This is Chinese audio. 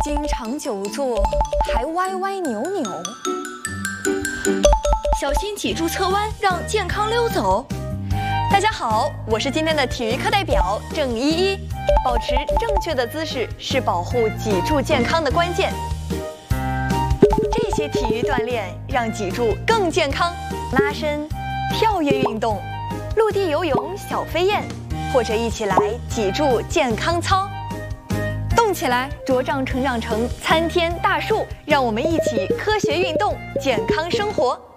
经常久坐，还歪歪扭扭。小心脊柱侧弯，让健康溜走。大家好，我是今天的体育课代表郑依依。保持正确的姿势是保护脊柱健康的关键。这些体育锻炼让脊柱更健康，拉伸、跳跃运动、陆地游泳小飞燕，或者一起来脊柱健康操。动起来，茁壮成长成参天大树，让我们一起科学运动，健康生活。